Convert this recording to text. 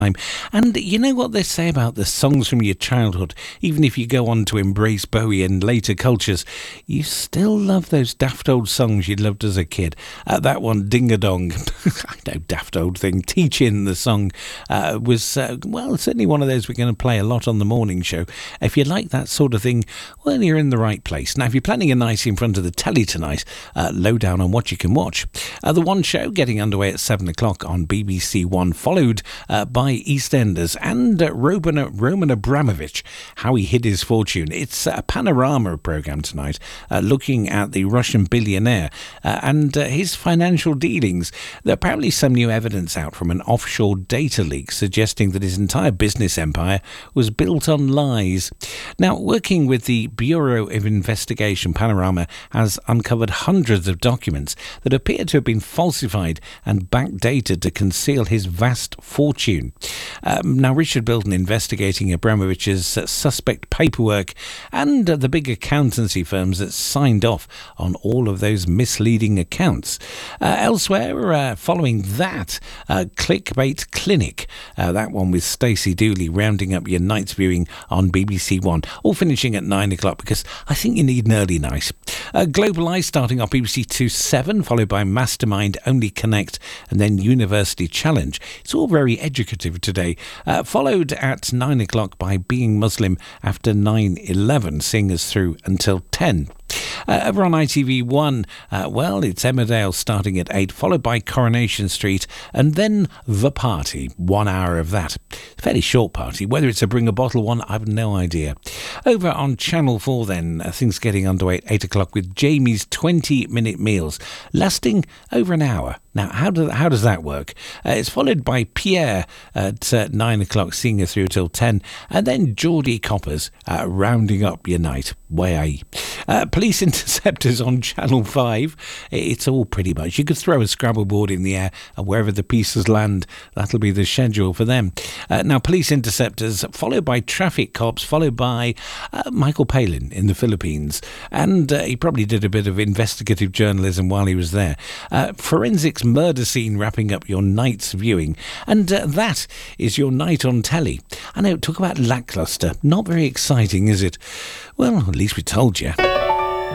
And you know what they say about the songs from your childhood? Even if you go on to embrace Bowie and later cultures, you still love those daft old songs you loved as a kid. That one, Ding a Dong, I know, daft old thing. Teach-In, the song, was, certainly one of those we're going to play a lot on the morning show. If you like that sort of thing, well, you're in the right place. Now, if you're planning a night in front of the telly tonight, lowdown on what you can watch. The One Show getting underway at 7 o'clock on BBC One, followed by EastEnders and Roman Abramovich, how he hid his fortune. It's a panorama programme tonight, looking at the Russian billionaire and his financial dealings. There apparently some new evidence out from an offshore data leak suggesting that his entire business empire was built on lies. Now, working with the Bureau of Investigation, Panorama has uncovered hundreds of documents that appear to have been falsified and backdated to conceal his vast fortune. Now, Richard Bilton investigating Abramovich's suspect paperwork and the big accountancy firms that signed off on all of those misleading accounts. Elsewhere, following that, Clickbait Clinic, that one with Stacey Dooley rounding up your night's viewing on BBC One, all finishing at 9 o'clock because I think you need an early night. Global Eye starting off BBC 2/7, followed by Mastermind, Only Connect, and then University Challenge. It's all very educative today. Followed at 9 o'clock by Being Muslim after 9/11, seeing us through until 10. Over on ITV1, it's Emmerdale starting at 8, followed by Coronation Street, and then The Party, 1 hour of that. Fairly short party. Whether it's a bring a bottle one, I've no idea. Over on Channel 4 then, things getting underway at 8 o'clock with Jamie's 20-minute meals, lasting over an hour. Now, how does that work? It's followed by Pierre at 9 o'clock, seeing us through till 10, and then Geordie Coppers rounding up your night. Way Police Interceptors on Channel 5. It's all pretty much. You could throw a Scrabble board in the air, and wherever the pieces land, that'll be the schedule for them. Now, Police Interceptors, followed by Traffic Cops, followed by Michael Palin in the Philippines. And he probably did a bit of investigative journalism while he was there. Forensics Murder Scene wrapping up your night's viewing. And that is your night on telly. I know, talk about lackluster. Not very exciting, is it? Well, at least we told you.